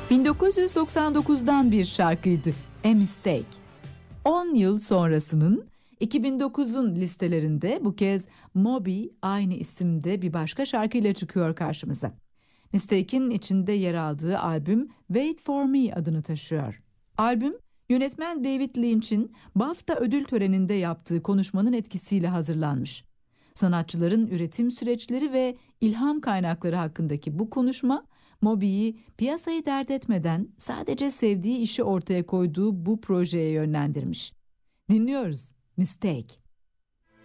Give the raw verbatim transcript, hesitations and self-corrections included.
bin dokuz yüz doksan dokuzdan bir şarkıydı. A Mistake. on yıl sonrasının iki bin dokuzun listelerinde bu kez Moby aynı isimde bir başka şarkıyla çıkıyor karşımıza. Mistake'in içinde yer aldığı albüm Wait For Me adını taşıyor. Albüm, yönetmen David Lynch'in BAFTA ödül töreninde yaptığı konuşmanın etkisiyle hazırlanmış. Sanatçıların üretim süreçleri ve ilham kaynakları hakkındaki bu konuşma, Moby'yi piyasayı dert etmeden sadece sevdiği işi ortaya koyduğu bu projeye yönlendirmiş. Dinliyoruz Mistake.